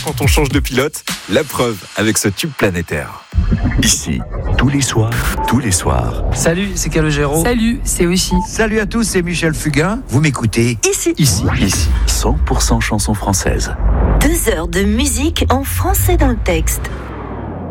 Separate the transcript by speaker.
Speaker 1: quand on change de pilote. La preuve avec ce tube planétaire.
Speaker 2: Ici, tous les soirs.
Speaker 3: Salut, c'est Calogero.
Speaker 4: Salut, c'est Oshi.
Speaker 5: Salut à tous, c'est Michel Fugain. Vous m'écoutez
Speaker 4: Ici.
Speaker 2: 100% chansons françaises.
Speaker 6: 2 heures de musique en français dans le texte.